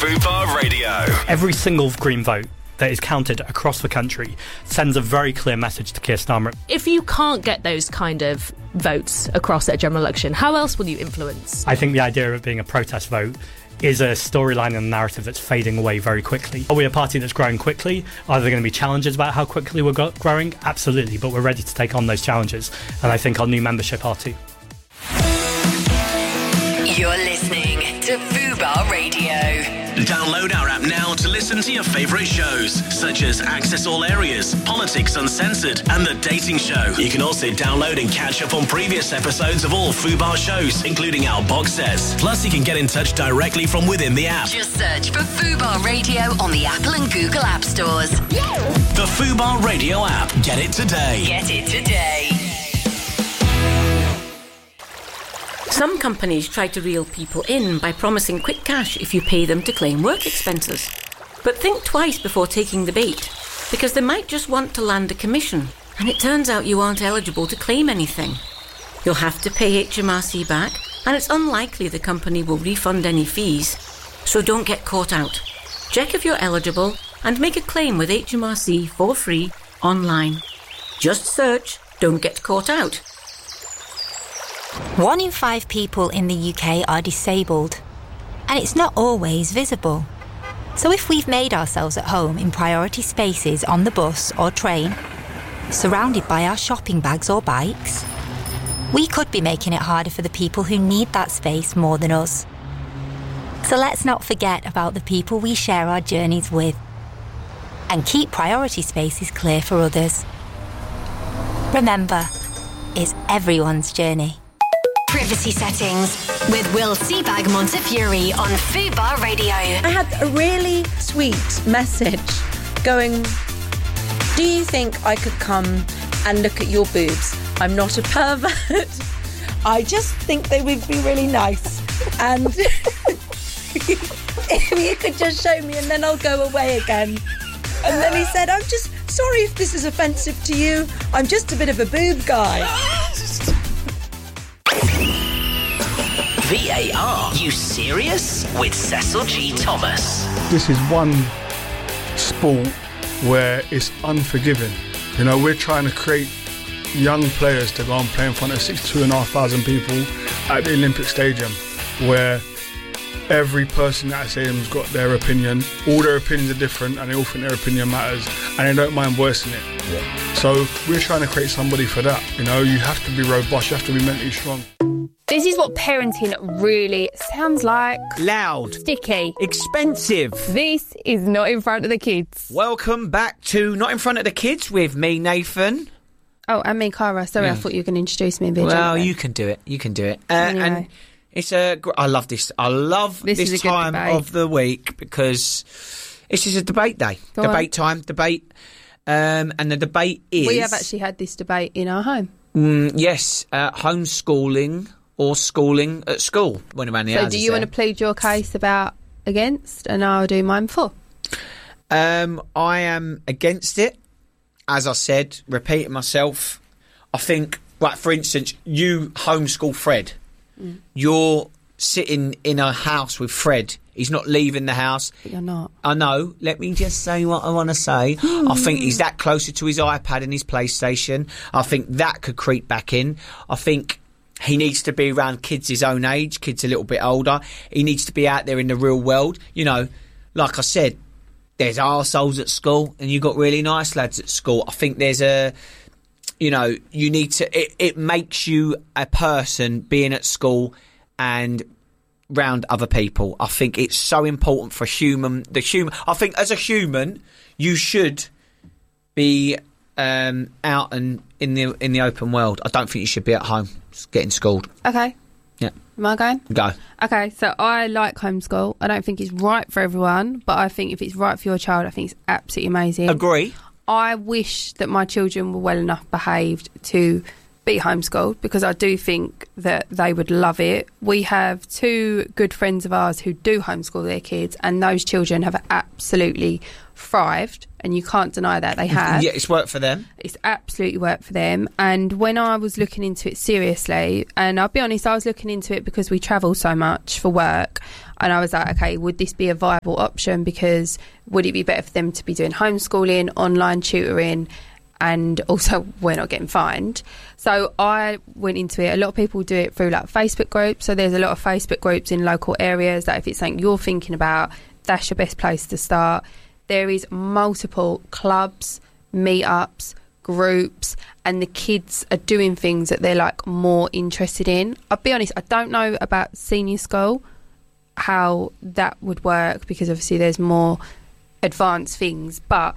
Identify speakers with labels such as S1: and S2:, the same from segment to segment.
S1: Fubar Radio.
S2: Every single Green vote that is counted across the country sends a very clear message to Keir Starmer.
S3: If you can't get those kind of votes across at a general election, how else will you influence?
S2: I think the idea of it being a protest vote is a storyline and a narrative that's fading away very quickly. Are we a party that's growing quickly? Are there going to be challenges about how quickly we're growing? Absolutely, but we're ready to take on those challenges, and I think our new membership are too.
S4: You're listening to Fubar Radio.
S1: Download our app now to listen to your favourite shows, such as Access All Areas, Politics Uncensored, and The Dating Show. You can also download and catch up on previous episodes of all Fubar shows, including our box sets. Plus, you can get in touch directly from within the app.
S4: Just search for Fubar Radio on the Apple and Google App Stores.
S1: The Fubar Radio app. Get it today.
S4: Get it today.
S5: Some companies try to reel people in by promising quick cash if you pay them to claim work expenses. But think twice before taking the bait, because they might just want to land a commission, and it turns out you aren't eligible to claim anything. You'll have to pay HMRC back, and it's unlikely the company will refund any fees. So don't get caught out. Check if you're eligible and make a claim with HMRC for free online. Just search "Don't Get Caught Out."
S6: 1 in 5 people in the UK are disabled, and it's not always visible. So if we've made ourselves at home in priority spaces on the bus or train, surrounded by our shopping bags or bikes, we could be making it harder for the people who need that space more than us. So let's not forget about the people we share our journeys with, and keep priority spaces clear for others. Remember, it's everyone's journey.
S4: Privacy settings with Will Seabag Montefiore on Fubar Radio.
S7: I had a really sweet message going, do you think I could come and look at your boobs? I'm not a pervert. I just think they would be really nice. And if you could just show me and then I'll go away again. And then he said, I'm just sorry if this is offensive to you. I'm just a bit of a boob guy.
S1: VAR, you serious? With Cecil G. Thomas.
S8: This is one sport where it's unforgiving. You know, we're trying to create young players to go and play in front of 62,500 people at the Olympic Stadium, where every person at that stadium's got their opinion. All their opinions are different, and they all think their opinion matters, and they don't mind voicing it. Yeah. So we're trying to create somebody for that. You know, you have to be robust, you have to be mentally strong.
S9: This is what parenting really sounds like.
S10: Loud.
S9: Sticky.
S10: Expensive.
S9: This is Not in Front of the Kids.
S10: Welcome back to Not in Front of the Kids with me, Nathan.
S9: Oh, and me, Cara. Sorry, I thought you were going to introduce me a bit.
S10: Well, you can do it. You can do it.
S9: Anyway.
S10: And it's I love this. I love this time of the week because this is a debate day. Debate time. And the debate is...
S9: We have actually had this debate in our home.
S10: Yes. Homeschooling or schooling at school. When around the
S9: so do you want to plead your case against, and I'll do mine for?
S10: I am against it. As I said, repeating myself, I think, like, for instance, you homeschool Fred. You're sitting in a house with Fred. He's not leaving the house.
S9: But you're not.
S10: I know. Let me just say what I want to say. I think he's that closer to his iPad and his PlayStation. I think that could creep back in. I think he needs to be around kids his own age, kids a little bit older. He needs to be out there in the real world. You know, like I said, there's arseholes at school and you've got really nice lads at school. I think there's you know, you need to... It makes you a person being at school and round other people. I think it's so important for I think as a human, you should be out and in the open world. I don't think you should be at home getting schooled.
S9: Okay.
S10: Yeah.
S9: Am I going?
S10: Go.
S9: Okay, so I like homeschool. I don't think it's right for everyone, but I think if it's right for your child, I think it's absolutely amazing.
S10: Agree.
S9: I wish that my children were well enough behaved to be homeschooled because I do think that they would love it. We have 2 good friends of ours who do homeschool their kids, and those children have absolutely thrived, and you can't deny that they have.
S10: Yeah, it's worked for them.
S9: It's absolutely worked for them. And when I was looking into it seriously, and I'll be honest, I was looking into it because we travel so much for work, and I was like, okay, would this be a viable option? Because would it be better for them to be doing homeschooling, online tutoring, and also we're not getting fined? So I went into it. A lot of people do it through like Facebook groups. So there's a lot of Facebook groups in local areas that if it's something you're thinking about, that's your best place to start. There is multiple clubs, meetups, groups, and the kids are doing things that they're like more interested in. I'll be honest, I don't know about senior school, how that would work, because obviously there's more advanced things, but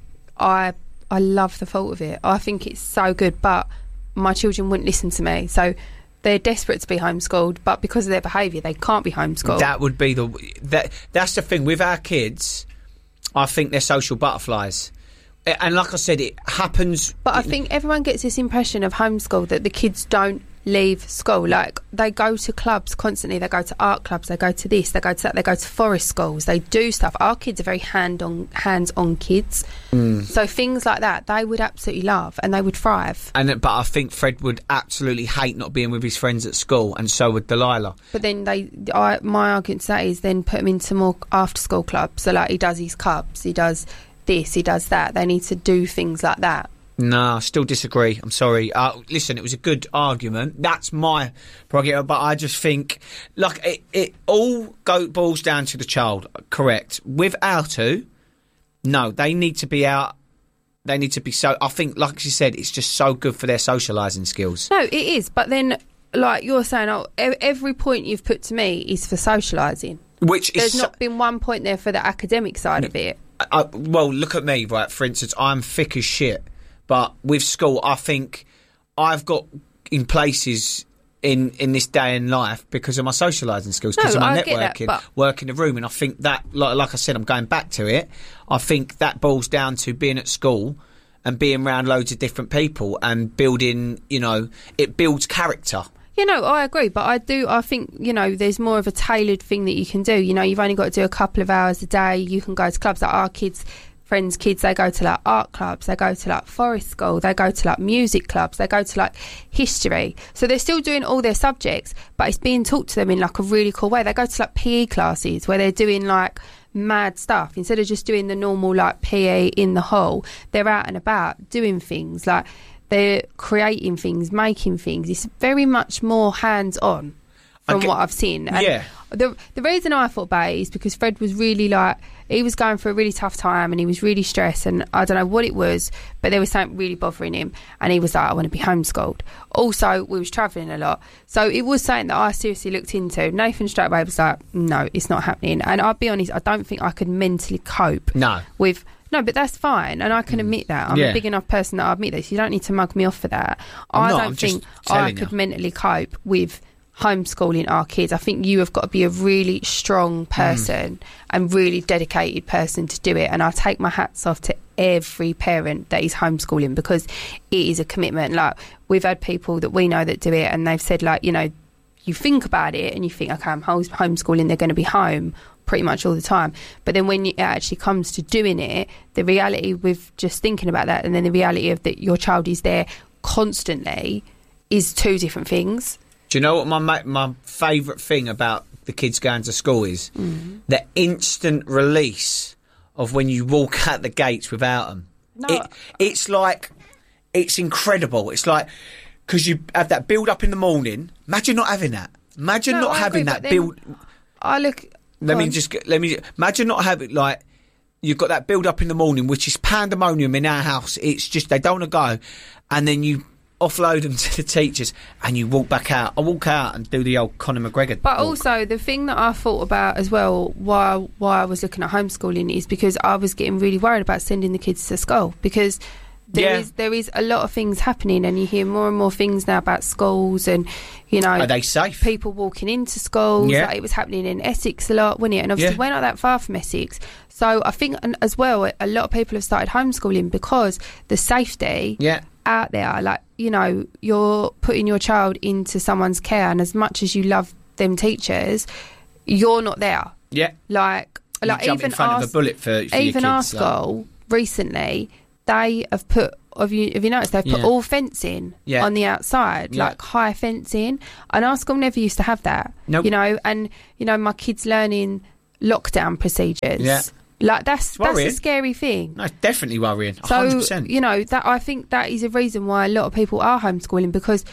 S9: I love the thought of it. I think it's so good, but my children wouldn't listen to me. So they're desperate to be homeschooled, but because of their behaviour, they can't be homeschooled.
S10: That would be that's the thing with our kids. I think they're social butterflies. And like I said, it happens.
S9: But I think everyone gets this impression of homeschool that the kids don't leave school. Like, they go to clubs constantly. They go to art clubs. They go to this. They go to that. They go to forest schools. They do stuff. Our kids are very hands-on kids. So things like that, they would absolutely love and they would thrive.
S10: But I think Fred would absolutely hate not being with his friends at school, and so would Delilah.
S9: But then my argument to that is then put him into more after-school clubs. So like he does his clubs, he does this, he does that. They need to do things like that.
S10: No, I still disagree. I'm sorry. Listen, it was a good argument. That's my prerogative, but I just think, like, it all boils down to the child. Correct. With our 2, no, they need to be out. They need to be so. I think, like she said, it's just so good for their socialising skills.
S9: No, it is. But then, like you're saying, every point you've put to me is for socialising. There's not been one point there for the academic side of it.
S10: Well, look at me, right? For instance, I'm thick as shit. But with school, I think I've got in places in this day in life because of my socialising skills, because of my networking, work in the room. And I think that, like I said, I'm going back to it. I think that boils down to being at school and being around loads of different people and building, it builds character.
S9: I agree, but I think, there's more of a tailored thing that you can do. You've only got to do a couple of hours a day. You can go to clubs. Like our friends' kids, they go to like art clubs, they go to like forest school, they go to like music clubs, they go to like history. So they're still doing all their subjects, but it's being taught to them in like a really cool way. They go to like PE classes where they're doing like mad stuff. Instead of just doing the normal like PE in the hall, they're out and about doing things. Like, they're creating things, making things. It's very much more hands-on from what I've seen. And the reason I thought about it is because Fred was really like, he was going through a really tough time and he was really stressed, and I don't know what it was, but there was something really bothering him, and he was like, I want to be homeschooled. Also, we was travelling a lot, so it was something that I seriously looked into. Nathan straight away was like, no, it's not happening. And I'll be honest, I don't think I could mentally cope with... No, but that's fine, and I can admit that. I'm a big enough person that I admit this. You don't need to mug me off for that. I don't think I could mentally cope with homeschooling our kids. I think you have got to be a really strong person and really dedicated person to do it. And I take my hats off to every parent that is homeschooling, because it is a commitment. Like, we've had people that we know that do it, and they've said, like, you think about it and you think, okay, I'm homeschooling, they're going to be home pretty much all the time. But then when it actually comes to doing it, the reality with just thinking about that and then the reality of that your child is there constantly is 2 different things.
S10: Do you know what my favourite thing about the kids going to school is? The instant release of when you walk out the gates without them. It's like, it's incredible. It's like, because you have that build up in the morning. Imagine not having that. Imagine not having that build. Imagine not having, like, you've got that build up in the morning, which is pandemonium in our house. It's just, they don't want to go. And then you offload them to the teachers and you walk back out. I walk out and do the old Conor McGregor
S9: But
S10: walk.
S9: Also, the thing that I thought about as well while I was looking at homeschooling is because I was getting really worried about sending the kids to school, because there is a lot of things happening, and you hear more and more things now about schools, and
S10: are they safe?
S9: People walking into schools. Like, it was happening in Essex a lot, wasn't it? And obviously we're not that far from Essex, so I think as well a lot of people have started homeschooling because the safety out there. Like, you know, you're putting your child into someone's care, and as much as you love them teachers, you're not there.
S10: Yeah.
S9: Like
S10: even in front of a bullet for
S9: even
S10: your kids,
S9: our school recently, they have put. Have you noticed they've put all fencing on the outside, like high fencing, and our school never used to have that.
S10: Nope.
S9: You know, and you know, my kids learning lockdown procedures.
S10: Yeah.
S9: Like that's a scary thing.
S10: No, it's definitely worrying. 100%.
S9: So, you know, that I think that is a reason why a lot of people are homeschooling, because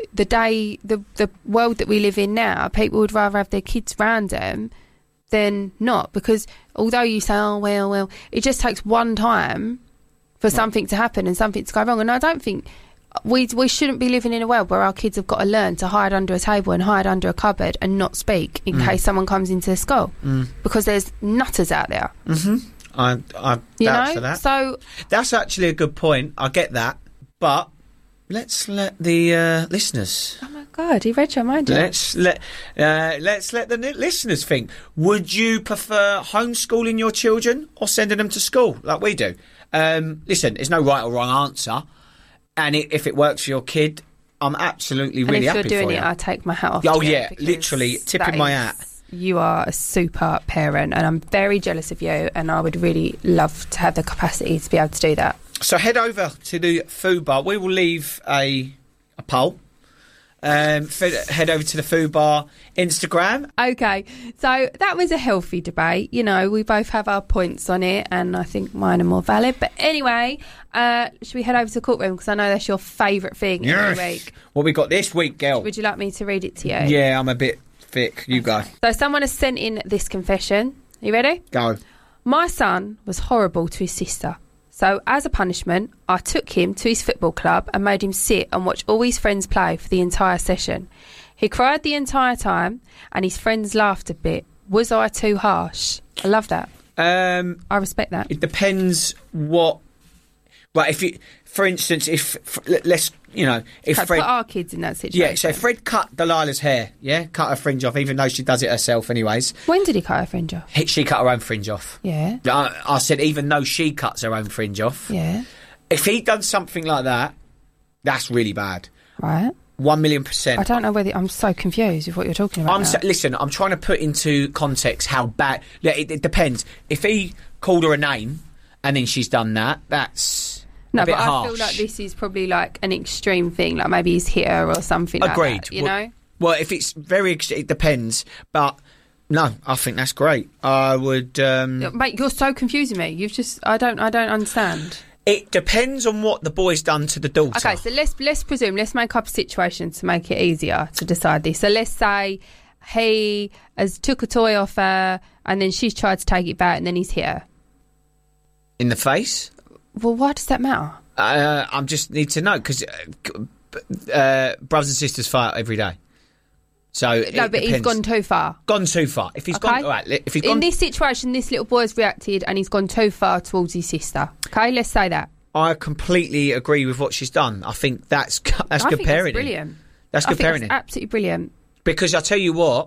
S9: the world that we live in now, people would rather have their kids around them than not, because although you say, oh well, it just takes one time for something to happen and something to go wrong. And I don't think we shouldn't be living in a world where our kids have got to learn to hide under a table and hide under a cupboard and not speak in case someone comes into the school, because there's nutters out there.
S10: I vouch for that.
S9: So
S10: that's actually a good point. I get that, but let's let the listeners.
S9: Oh my God, he read your mind.
S10: Let's let the listeners think. Would you prefer homeschooling your children or sending them to school like we do? Listen, there's no right or wrong answer, and if it works for your kid, I'm absolutely really happy for you.
S9: If you're doing it, I take my hat off.
S10: Oh
S9: to
S10: yeah,
S9: it,
S10: literally tipping my hat.
S9: You are a super parent, and I'm very jealous of you, and I would really love to have the capacity to be able to do that.
S10: So head over to the Food Bar. We will leave a poll. Head over to the Food Bar Instagram.
S9: Okay, so that was a healthy debate. You know, we both have our points on it, and I think mine are more valid. But anyway, should we head over to the courtroom, because I know that's your favourite thing every week.
S10: What we got this week, girl?
S9: Would you like me to read it to you?
S10: Yeah, I'm a bit thick. You go.
S9: So someone has sent in this confession. Are you ready?
S10: Go.
S9: My son was horrible to his sister. So, as a punishment, I took him to his football club and made him sit and watch all his friends play for the entire session. He cried the entire time, and his friends laughed a bit. Was I too harsh? I love that. I respect that.
S10: It depends what... Well, if you... For instance, let's... You know, if
S9: Fred... Put our kids in that situation.
S10: Yeah, so Fred cut Delilah's hair, cut her fringe off, even though she does it herself anyways.
S9: When did he cut her fringe off?
S10: She cut her own fringe off.
S9: Yeah.
S10: I said even though she cuts her own fringe off.
S9: Yeah.
S10: If he'd done something like that, that's really bad.
S9: Right.
S10: 1,000,000%.
S9: I don't know whether... I'm so confused with what you're talking about now.
S10: Listen, I'm trying to put into context how bad... It depends. If he called her a name and then she's done that, that's...
S9: No, but
S10: harsh.
S9: I feel like this is probably like an extreme thing. Like maybe he's hit her or something.
S10: Agreed.
S9: Like that, you know?
S10: Well, if it's very... It depends. But, no, I think that's great. I would...
S9: Mate, you're so confusing me. You've just... I don't understand.
S10: It depends on what the boy's done to the daughter.
S9: Okay, so let's presume... Let's make up a situation to make it easier to decide this. So let's say he has took a toy off her and then she's tried to take it back and then he's hit her.
S10: In the face?
S9: Well, why does that matter?
S10: I just need to know, because brothers and sisters fight every day. So
S9: no, but he's gone too far.
S10: Gone too far. If he's gone, all right. If he's gone,
S9: in this situation, this little boy's reacted and he's gone too far towards his sister. Okay, let's say that.
S10: I completely agree with what she's done. I think that's good parenting.
S9: That's brilliant.
S10: That's good parenting.
S9: That's absolutely brilliant.
S10: Because I tell you what,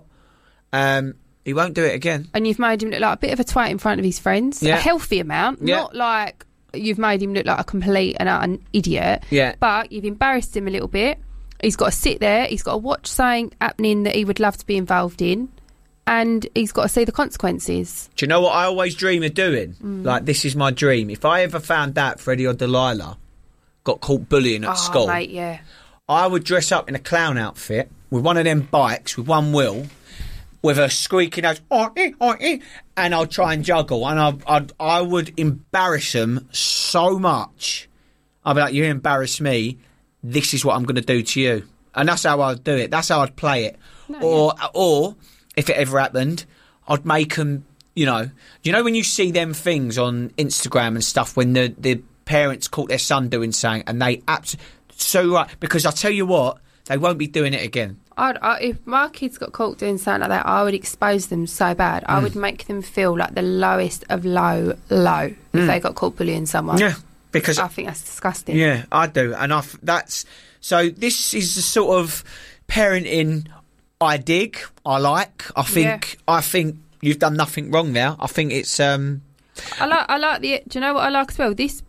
S10: he won't do it again.
S9: And you've made him look like a bit of a twat in front of his friends.
S10: Yeah.
S9: A healthy amount, not like you've made him look like a complete and utter idiot.
S10: Yeah.
S9: But you've embarrassed him a little bit. He's got to sit there. He's got to watch something happening that he would love to be involved in. And he's got to see the consequences.
S10: Do you know what I always dream of doing? Like, this is my dream. If I ever found out Freddie or Delilah got caught bullying at school,
S9: mate, yeah,
S10: I would dress up in a clown outfit with one of them bikes with one wheel, with a squeaky nose, and I'll try and juggle, and I would embarrass them so much. I'd be like, you embarrass me, this is what I'm going to do to you. And that's how I'd do it. That's how I'd play it. Or if it ever happened, I'd make them, you know when you see them things on Instagram and stuff, when the parents caught their son doing something, and they so right, because I tell you what, they won't be doing it again.
S9: If my kids got caught doing something like that, I would expose them so bad. I would make them feel like the lowest of low if they got caught bullying someone.
S10: Yeah, because
S9: I think that's disgusting.
S10: Yeah, I do, and so this is the sort of parenting I dig. I like. I think you've done nothing wrong there. I think it's.
S9: I like the. Do you know what I like as well? This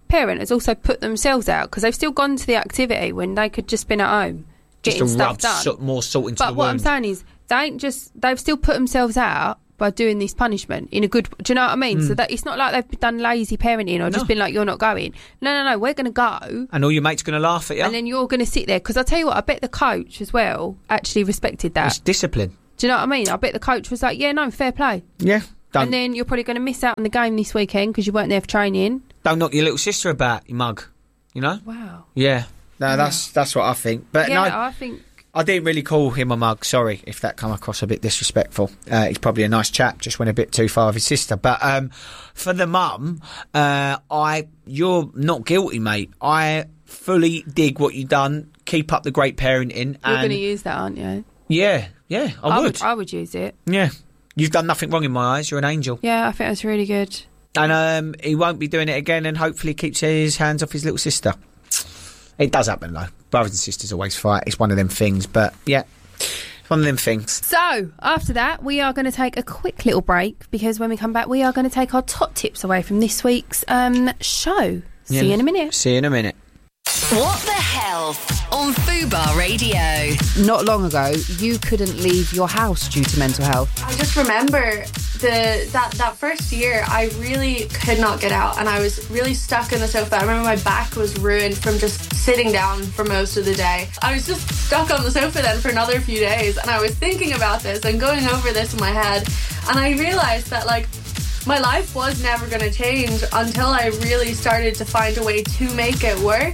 S9: parent has also put themselves out because they've still gone to the activity when they could just been at home getting stuff done.
S10: More salt into the wound.
S9: But what I'm saying is, they've still put themselves out by doing this punishment in a good. Do you know what I mean? So that it's not like they've done lazy parenting or just been like, you're not going. No, we're going to go.
S10: And all your mates are going to laugh at you.
S9: And then you're going to sit there. Because I'll tell you what, I bet the coach as well actually respected that.
S10: It's discipline.
S9: Do you know what I mean? I bet the coach was like, yeah, no, fair play.
S10: Yeah.
S9: And then you're probably going to miss out on the game this weekend because you weren't there for training.
S10: Don't knock your little sister about, you mug. You know?
S9: Wow.
S10: Yeah. No, that's what I think. But
S9: yeah,
S10: no,
S9: I think...
S10: I didn't really call him a mug. Sorry if that come across a bit disrespectful. He's probably a nice chap, just went a bit too far with his sister. But for the mum, you're not guilty, mate. I fully dig what you've done. Keep up the great parenting.
S9: You're going to use that, aren't you?
S10: Yeah, I would.
S9: I would use it.
S10: Yeah. You've done nothing wrong in my eyes. You're an angel.
S9: Yeah, I think that's really good.
S10: And he won't be doing it again, and hopefully keeps his hands off his little sister. It does happen, though. Brothers and sisters always fight. It's one of them things. But, yeah, it's one of them things.
S9: So, after that, we are going to take a quick little break because when we come back, we are going to take our top tips away from this week's show. See you in a minute.
S10: See you in a minute.
S4: What the Health on Fubar Radio.
S11: Not long ago, you couldn't leave your house due to mental health.
S12: I just remember that first year, I really could not get out, and I was really stuck in the sofa. I remember my back was ruined from just sitting down for most of the day. I was just stuck on the sofa then for another few days, and I was thinking about this and going over this in my head, and I realised that, like, my life was never going to change until I really started to find a way to make it work.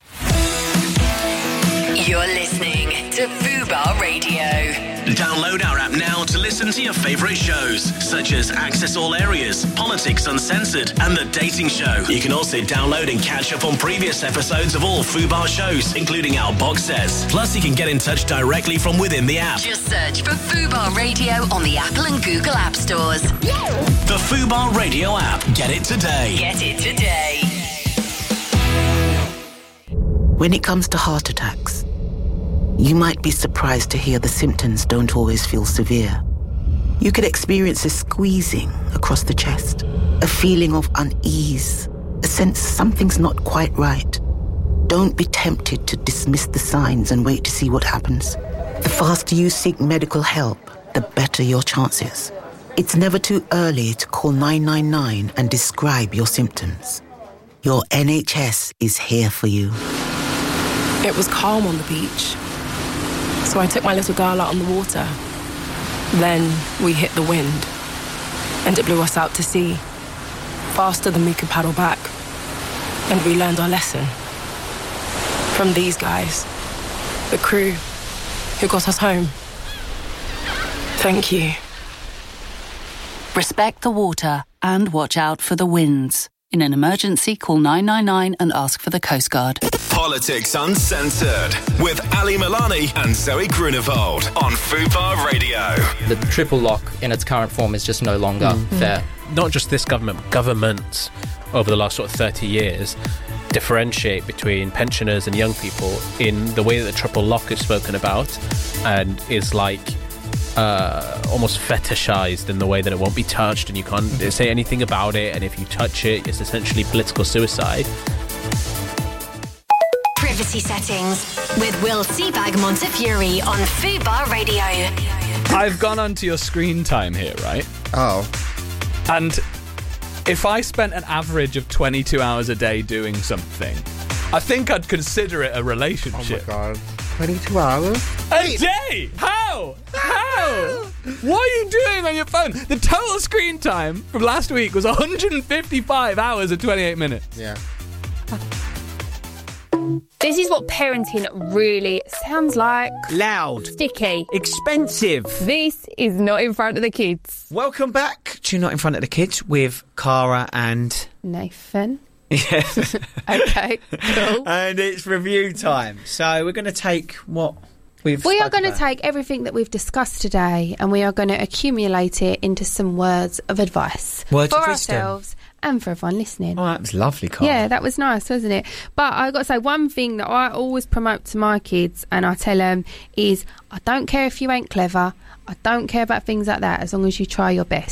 S4: You're listening to Fubar Radio.
S1: Download our app now to listen to your favourite shows, such as Access All Areas, Politics Uncensored, and The Dating Show. You can also download and catch up on previous episodes of all Fubar shows, including our box sets. Plus, you can get in touch directly from within the app.
S4: Just search for Fubar Radio on the Apple and Google App Stores.
S1: The Fubar Radio app. Get it today.
S4: Get it today.
S13: When it comes to heart attacks, you might be surprised to hear the symptoms don't always feel severe. You could experience a squeezing across the chest, a feeling of unease, a sense something's not quite right. Don't be tempted to dismiss the signs and wait to see what happens. The faster you seek medical help, the better your chances. It's never too early to call 999 and describe your symptoms. Your NHS is here for you.
S14: It was calm on the beach, so I took my little girl out on the water. Then we hit the wind, and it blew us out to sea, faster than we could paddle back. And we learned our lesson from these guys, the crew who got us home. Thank you.
S15: Respect the water and watch out for the winds. In an emergency, call 999 and ask for the Coast Guard.
S1: Politics Uncensored with Ali Milani and Zoe Grunewald on Fubar Radio.
S16: The triple lock in its current form is just no longer fair.
S17: Not just this government, governments over the last sort of 30 years differentiate between pensioners and young people in the way that the triple lock is spoken about and is like almost fetishized in the way that it won't be touched and you can't say anything about it, and if you touch it, it's essentially political suicide.
S4: Privacy Settings with Will Seabag Montefiore on Fubar Radio.
S18: I've gone onto your screen time here, right?
S19: Oh.
S18: And if I spent an average of 22 hours a day doing something, I think I'd consider it a relationship.
S19: Oh my God. 22 hours?
S18: A day? How? What are you doing on your phone? The total screen time from last week was 155 hours and 28 minutes.
S19: Yeah.
S9: This is what parenting really sounds like.
S10: Loud.
S9: Sticky.
S10: Expensive.
S9: This is Not in Front of the Kids.
S10: Welcome back to Not in Front of the Kids with Cara and
S9: Nathan.
S10: Yeah.
S9: Okay, cool.
S10: And it's review time. So we're going to take what we
S9: are going to take everything that we've discussed today and we are going to accumulate it into some words of advice
S10: words
S9: for
S10: of wisdom.
S9: Ourselves and for everyone listening.
S10: Oh, that was lovely, Cara.
S9: Yeah, that was nice, wasn't it? But I've got to say, one thing that I always promote to my kids and I tell them is, I don't care if you ain't clever, I don't care about things like that as long as you try your best.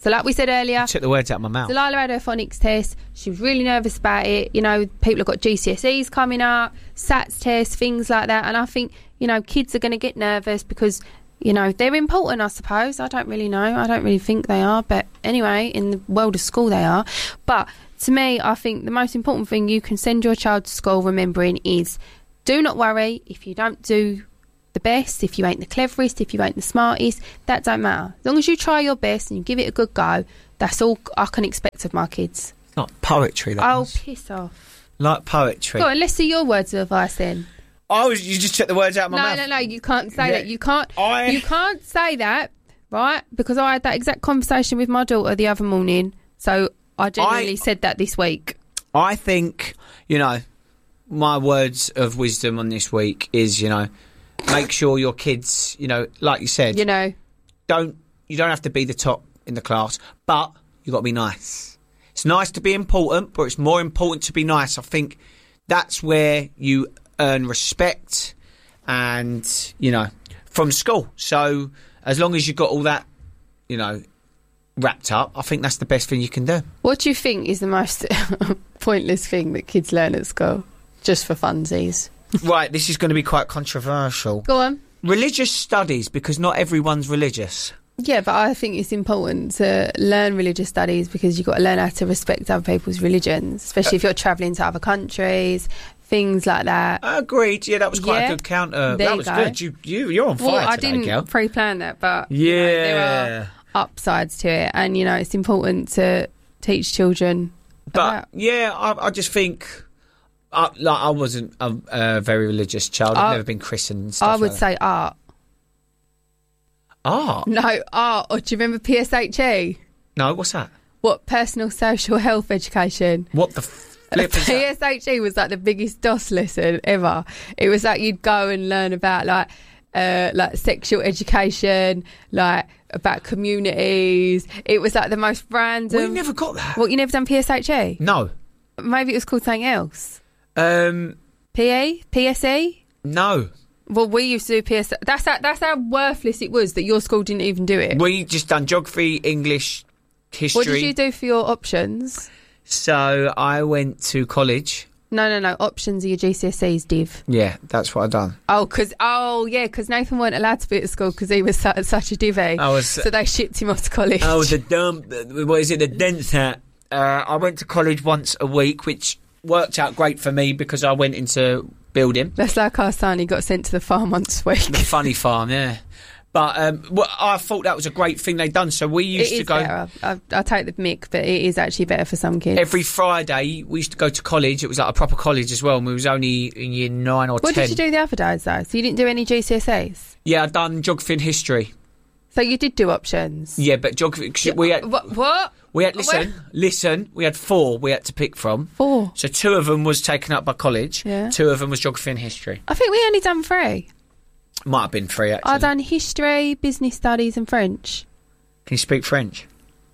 S9: So like we said earlier,
S10: Took the words out of my mouth.
S9: Delilah had her phonics test. She was really nervous about it. You know, people have got GCSEs coming up, SATs tests, things like that. And I think, you know, kids are going to get nervous because, you know, they're important, I suppose. I don't really know. I don't really think they are. But anyway, in the world of school, they are. But to me, I think the most important thing you can send your child to school remembering is do not worry if you don't do the best, if you ain't the cleverest, if you ain't the smartest. That don't matter. As long as you try your best and you give it a good go, that's all I can expect of my kids.
S10: It's not poetry, that
S9: Oh,
S10: was.
S9: piss off.
S10: Like poetry.
S9: Go on, let's see your words of advice then.
S10: You just took the words out of my mouth.
S9: No, you can't say
S10: Yeah.
S9: that. You can't say that, right? Because I had that exact conversation with my daughter the other morning. So I genuinely said that this week.
S10: I think, you know, my words of wisdom on this week is, you know, make sure your kids, you know, like you said,
S9: you know,
S10: you don't have to be the top in the class, but you got to be nice. It's nice to be important, but it's more important to be nice. I think that's where you earn respect and, you know, from school. So as long as you've got all that, you know, wrapped up, I think that's the best thing you can do.
S9: What do you think is the most pointless thing that kids learn at school, just for funsies?
S10: Right, this is going to be quite controversial.
S9: Go on.
S10: Religious studies, because not everyone's religious.
S9: Yeah, but I think it's important to learn religious studies because you've got to learn how to respect other people's religions, especially if you're travelling to other countries, things like that.
S10: Agreed. Yeah, that was quite a good counter.
S9: There
S10: That
S9: you
S10: was
S9: go.
S10: good. You're on fire
S9: Well, I
S10: today,
S9: didn't
S10: girl.
S9: pre-plan that, but
S10: Yeah.
S9: you know, there are upsides to it, and you know it's important to teach children.
S10: But yeah, I just think, I wasn't a very religious child. I've never been christened and stuff
S9: I would
S10: like
S9: say art.
S10: Art?
S9: No, art. Or do you remember PSHE?
S10: No, what's that?
S9: What, personal social health education?
S10: What the flip is that?
S9: PSHE was like the biggest DOS lesson ever. It was like you'd go and learn about like sexual education, like about communities. It was like the most random.
S10: We never got that.
S9: What, you never done PSHE?
S10: No.
S9: Maybe it was called something else.
S10: PE?
S9: PSE?
S10: No.
S9: Well, we used to do PS. That's how worthless it was that your school didn't even do it.
S10: We just done geography, English, history.
S9: What did you do for your options?
S10: So I went to college.
S9: No. Options are your GCSEs, div.
S10: Yeah, that's what I done.
S9: Because Nathan weren't allowed to be at school because he was such a divvy. So they shipped him off to college.
S10: Oh, the dense hat. I went to college once a week, which worked out great for me because I went into building.
S9: That's like our son, he got sent to the farm once a week.
S10: The funny farm, yeah. But I thought that was a great thing they'd done. So we used to go.
S9: Better. I take the mick, but it is actually better for some kids.
S10: Every Friday, we used to go to college. It was like a proper college as well. And we was only in year 9 or 10.
S9: What did you do the other days, though? So you didn't do any GCSEs?
S10: Yeah, I'd done geography and history.
S9: So you did do options?
S10: Yeah, but geography. We had.
S9: What?
S10: We had listen. We had 4 we had to pick from.
S9: 4.
S10: So 2 of them was taken up by college.
S9: Yeah.
S10: 2 of them was geography and history.
S9: I think we only done 3.
S10: Might have been 3 actually.
S9: I done history, business studies, and French.
S10: Can you speak French?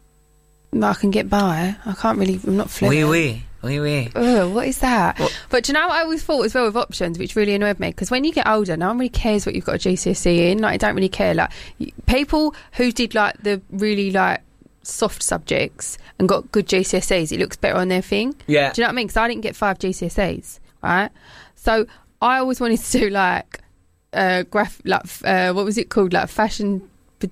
S9: I can get by. I can't really. I'm not fluent.
S10: Oui.
S9: Ugh, what is that? But do you know what I always thought as well with options, which really annoyed me? Because when you get older, no one really cares what you've got a GCSE in. Like, I don't really care. Like, people who did like the really like soft subjects and got good GCSEs, it looks better on their thing.
S10: Yeah.
S9: Do you know what I mean? Because I didn't get 5 GCSEs, right? So I always wanted to do like what was it called? Like fashion.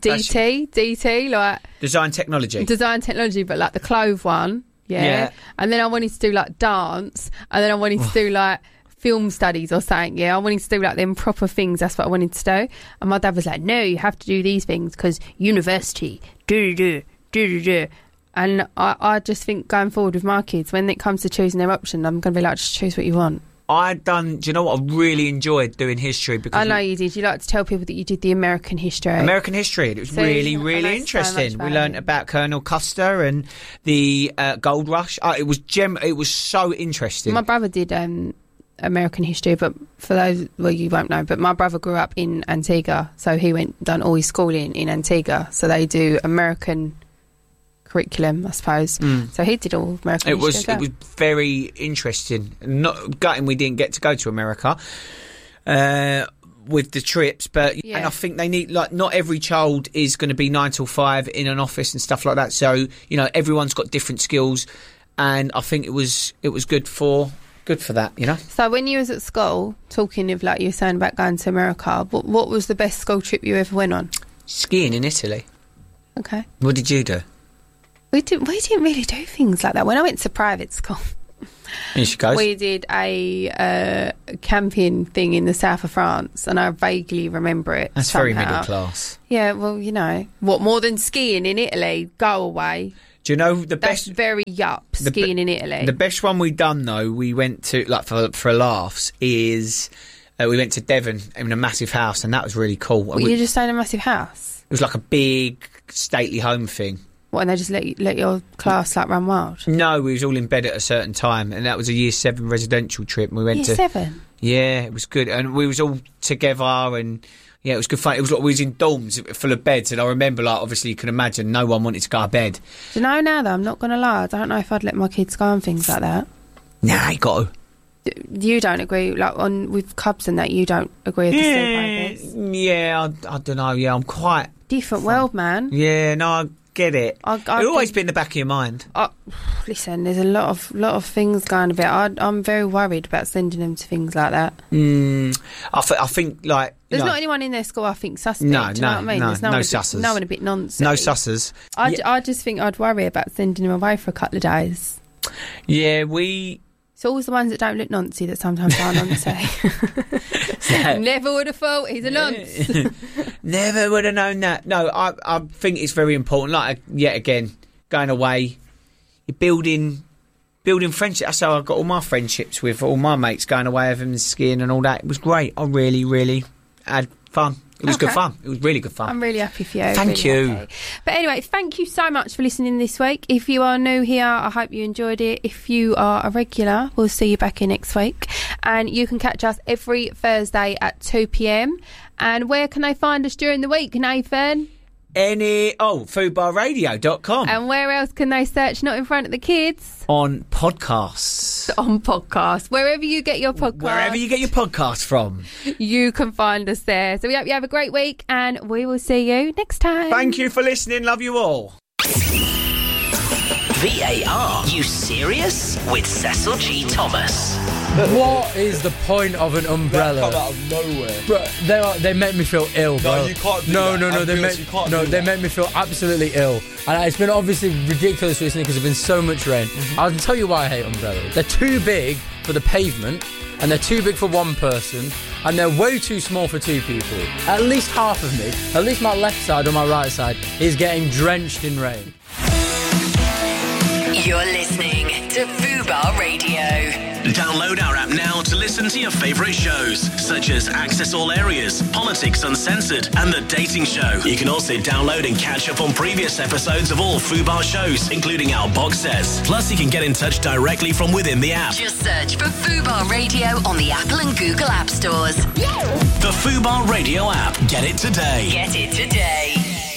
S9: DT, like
S10: design technology,
S9: but like the clove one, yeah. And then I wanted to do like dance, and then I wanted to do like film studies or something. Yeah, I wanted to do like them proper things. That's what I wanted to do. And my dad was like, "No, you have to do these things because university." And I just think going forward with my kids, when it comes to choosing their option, I'm going to be like, just choose what you want.
S10: Do you know what I really enjoyed doing history? Because
S9: I know you did. You like to tell people that you did the American history.
S10: It was really interesting. We learned about Colonel Custer and the Gold Rush. It was so interesting.
S9: My brother did American history, but for those, well, you won't know, but my brother grew up in Antigua, so he done all his schooling in Antigua. So they do American curriculum, I suppose. So he did all American history.
S10: It was very interesting. Not gutting we didn't get to go to America. with the trips, but and I think they need, like, not every child is going to be 9 till 5 in an office and stuff like that. So, you know, everyone's got different skills, and I think it was good for that, you know.
S9: So when you was at school, talking of, like you were saying about going to America, what was the best school trip you ever went on?
S10: Skiing in Italy.
S9: Okay.
S10: What did you do?
S9: We didn't really do things like that. When I went to private school,
S10: here she goes.
S9: We did a camping thing in the south of France, and I vaguely remember it.
S10: That's
S9: somehow.
S10: very middle class.
S9: Yeah, well, you know, what more than skiing in Italy? Go away.
S10: Do you know the best?
S9: That's very skiing in Italy.
S10: The best one we done though, we went to, like, for laughs, is we went to Devon in a massive house, and that was really cool.
S9: What, you just stayed in a massive house?
S10: It was like a big stately home thing.
S9: What, and they just let your class, like, run wild?
S10: No, we was all in bed at a certain time, and that was a Year 7 residential trip. And we went
S9: Year 7?
S10: Yeah, it was good, and we was all together, and yeah, it was good fun. It was like we was in dorms full of beds, and I remember, like, obviously you can imagine, no one wanted to go to bed.
S9: Do you know now, though, I'm not going to lie, I don't know if I'd let my kids go on things like that.
S10: Nah, you got to.
S9: You don't agree, like, with Cubs and that, you don't agree with the sleepovers?
S10: Yeah, I don't know, yeah, I'm quite...
S9: Different world, man.
S10: Yeah, no, I get it. It'll always be in the back of your mind.
S9: Listen, there's a lot of things going a bit. I'm very worried about sending them to things like that.
S10: I think, like...
S9: There's not anyone in their school I think suspect.
S10: No,
S9: do you know what I mean? There's
S10: no sussers.
S9: No one a bit nonsense.
S10: No sussers.
S9: I just think I'd worry about sending them away for a couple of days.
S10: Yeah, we...
S9: It's always the ones that don't look noncy that sometimes are noncy. Never would have thought he's a nonce.
S10: Never would have known that. No, I think it's very important. Like, yet again, going away, you're building friendships. That's how I got all my friendships with all my mates, going away with them, skiing and all that. It was great. I really, really had fun. It was good fun. It was really good fun.
S9: I'm really happy for you.
S10: Thank
S9: really
S10: you.
S9: Happy. But anyway, thank you so much for listening this week. If you are new here, I hope you enjoyed it. If you are a regular, we'll see you back here next week. And you can catch us every Thursday at 2 p.m. And where can they find us during the week, Nathan?
S10: foodbarradio.com.
S9: And where else can they search Not in Front of the Kids?
S10: On podcasts.
S9: On podcasts. Wherever you get your podcasts.
S10: Wherever you get your podcasts from.
S9: You can find us there. So we hope you have a great week, and we will see you next time.
S10: Thank you for listening. Love you all.
S1: VAR. You serious? With Cecil G. Thomas.
S18: What is the point of an umbrella?
S20: That come out of nowhere.
S18: Bro, they make me feel ill, bro.
S20: No, you can't do
S18: no,
S20: that.
S18: No, they make me feel absolutely ill. And it's been obviously ridiculous recently because there's been so much rain. I'll tell you why I hate umbrellas. They're too big for the pavement, and they're too big for one person, and they're way too small for two people. At least half of me, at least my left side or my right side, is getting drenched in rain.
S4: You're listening to Fubar Radio.
S1: Download our app now to listen to your favourite shows, such as Access All Areas, Politics Uncensored, and The Dating Show. You can also download and catch up on previous episodes of all Fubar shows, including our box sets. Plus, you can get in touch directly from within the app.
S4: Just search for Fubar Radio on the Apple and Google App Stores.
S1: The Fubar Radio app. Get it today.
S4: Get it today.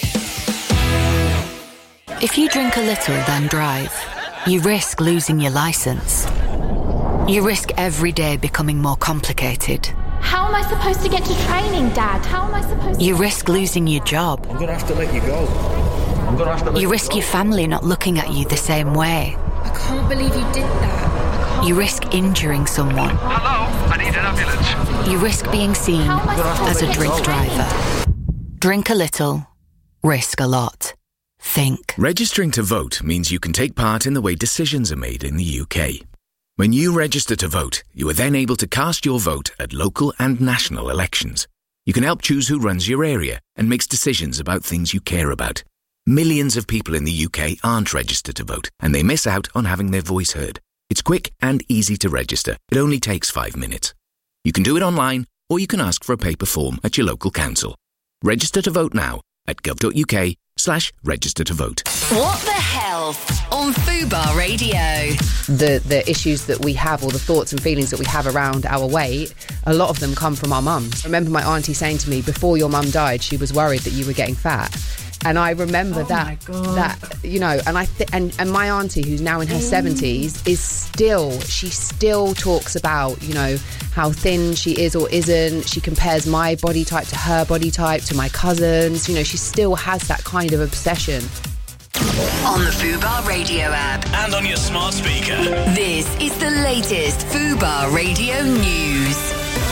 S21: If you drink a little, then drive, you risk losing your licence. You risk every day becoming more complicated.
S22: How am I supposed to get to training, Dad? How am I supposed to...
S21: You risk losing your job.
S20: I'm going to have to let you go.
S21: You risk your family not looking at you the same way.
S22: I can't believe you did that.
S21: You risk injuring someone.
S23: Hello, I need an ambulance.
S21: You risk being seen as a drink driver. Drink a little, risk a lot. Think.
S24: Registering to vote means you can take part in the way decisions are made in the UK. When you register to vote, you are then able to cast your vote at local and national elections. You can help choose who runs your area and makes decisions about things you care about. Millions of people in the UK aren't registered to vote, and they miss out on having their voice heard. It's quick and easy to register. It only takes 5 minutes. You can do it online, or you can ask for a paper form at your local council. Register to vote now at gov.uk/register to vote.
S4: What the hell on Fubar Radio?
S11: The issues that we have, or the thoughts and feelings that we have around our weight, a lot of them come from our mums. I remember my auntie saying to me, before your mum died, she was worried that you were getting fat. And I remember that, you know, and and my auntie, who's now in her 70s, she still talks about, you know, how thin she is or isn't. She compares my body type to her body type, to my cousins. You know, she still has that kind of obsession.
S4: On the Fubar Radio app.
S1: And on your smart speaker.
S4: This is the latest Fubar Radio news.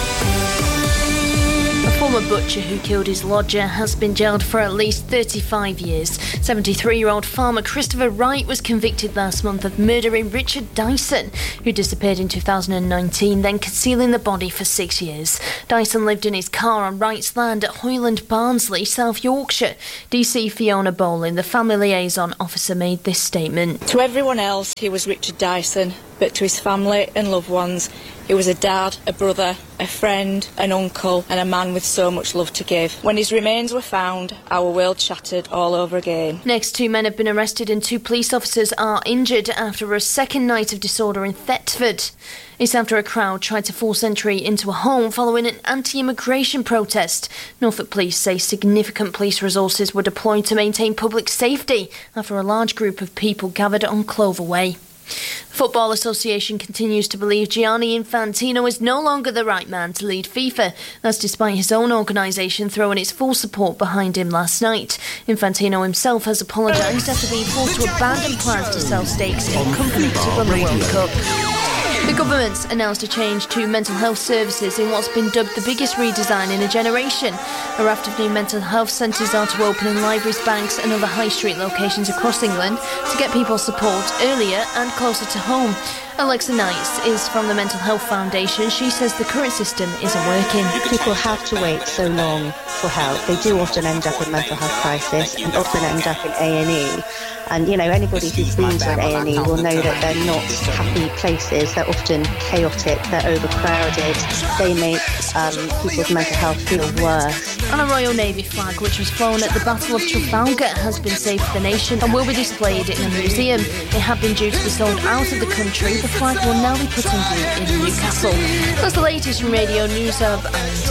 S2: A former butcher who killed his lodger has been jailed for at least 35 years. 73-year-old farmer Christopher Wright was convicted last month of murdering Richard Dyson, who disappeared in 2019, then concealing the body for 6 years. Dyson lived in his car on Wright's land at Hoyland Barnsley, South Yorkshire. DC Fiona Bolin, the family liaison officer, made this statement.
S3: To everyone else, he was Richard Dyson, but to his family and loved ones, he was a dad, a brother, a friend, an uncle, and a man with so much love to give. When his remains were found, our world shattered all over again.
S2: Next, 2 men have been arrested and 2 police officers are injured after a second night of disorder in Thetford. It's after a crowd tried to force entry into a home following an anti-immigration protest. Norfolk police say significant police resources were deployed to maintain public safety after a large group of people gathered on Clover Way. The Football Association continues to believe Gianni Infantino is no longer the right man to lead FIFA. That's despite his own organisation throwing its full support behind him last night. Infantino himself has apologised after being forced to abandon plans to sell stakes in a company to run the World Cup. The government's announced a change to mental health services in what's been dubbed the biggest redesign in a generation. A raft of new mental health centres are to open in libraries, banks and other high street locations across England to get people support earlier and closer to home. Alexa Knights is from the Mental Health Foundation. She says the current system isn't working.
S5: People have to wait so long for help. They do often end up in mental health crisis and often end up in A&E. And, you know, anybody who's been to an A&E will know that they're not happy places. They're often chaotic, they're overcrowded. They make people's mental health feel worse.
S2: And a Royal Navy flag, which was flown at the Battle of Trafalgar, has been saved for the nation and will be displayed in a museum. It had been due to be sold out of the country. The flag will now be put in view in Newcastle. That's the latest from Radio News Hub.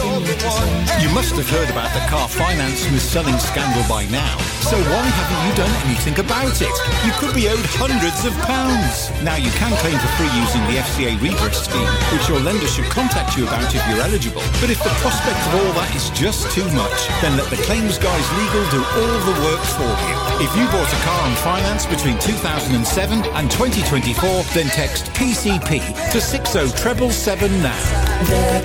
S6: You must have heard about the car finance mis-selling scandal by now. So why haven't you done anything about it? You could be owed hundreds of pounds. Now you can claim for free using the FCA redress scheme, which your lender should contact you about if you're eligible. But if the prospect of all that is just too much, then let the Claims Guys Legal do all the work for you. If you bought a car on finance between 2007 and 2024, then text PCP to 60777 now.
S25: The